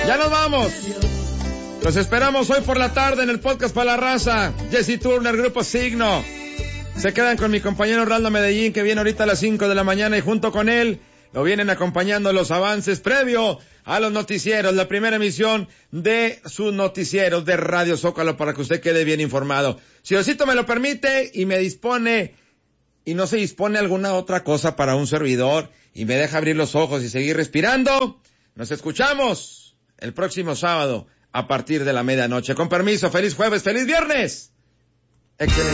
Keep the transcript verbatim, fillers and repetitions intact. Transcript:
Ya nos vamos. Los esperamos hoy por la tarde en el podcast para la raza. Jesse Turner, Grupo Signo. Se quedan con mi compañero Raldo Medellín, que viene ahorita a las cinco de la mañana, y junto con él lo vienen acompañando los avances previo a los noticieros, la primera emisión de sus noticieros de Radio Zócalo, para que usted quede bien informado. Si Diosito me lo permite y me dispone, y no se dispone alguna otra cosa para un servidor, y me deja abrir los ojos y seguir respirando, nos escuchamos el próximo sábado a partir de la medianoche. Con permiso, feliz jueves, feliz viernes. Excelente.